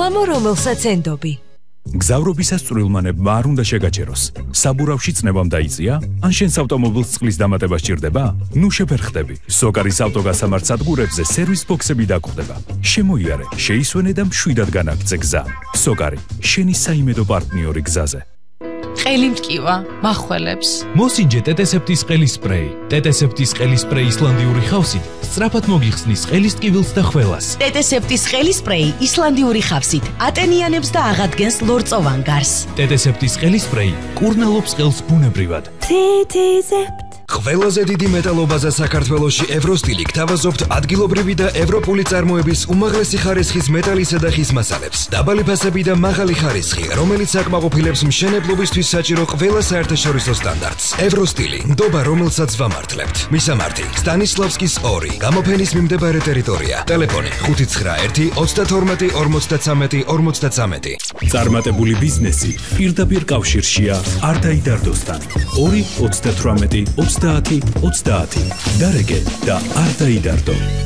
გალამო რომელსაც ენდობი. გზავრობისას წვრილმანებმა არ უნდა შეგაჩეროს. საბურავში წნევამ დაიწია? ან შენს ავტომობილს წყლის დამატება სჭირდება? ნუ შეფერხდები. სოკარის ავტოგასამართ სადგურებზე სერვის ბოქსები დაგხვდება. შემოიარე, შეისვენე და მშვიდად განაგრძე გზა. სოკარი, შენი საიმედო პარტნიორი გზაზე. ყელი მტკივა, მახველებს. მოსინჯე ტეტესეპტის ყელის სპრეი. ტეტესეპტის ყელის სპრეი ისლანდიური ხავსით სწრაფად მოგიხსნის ყელის ტკივილს და ხველას. ტეტესეპტის ყელის სპრეი ისლანდიური ხავსით ატენიანებს და აღადგენს ლორწოვან გარს. ტეტესეპტის ყელის სპრეი კურნალობს ყელს ბუნებრივად. ტეტესეპტ ყველაზე დიდი მეტალობაზე საქართველოში ევროსტილი გთავაზობთ ადგილობრივი და ევროპული წარმოების უმაღლესი ხარისხის მეტალისა და ხის მასალებს. დაბალი ფასები და მაღალი ხარისხი, რომელიც აკმაყოფილებს მშენებლობისთვის საჭირო ყველა საერთაშორისო სტანდარტს. ევროსტილი, ნდობა, რომელსაც ვამართლებთ. მისამართი: სტანისლავსკის 2, გამოფენის მიმდებარე ტერიტორია. ტელეფონი: 591 32 53 53. წარმატებული ბიზნესი პირდაპირ კავშირშია არდაიდარდოსთან. 2 38 30 30. დარეგე და არ დაიდარდო.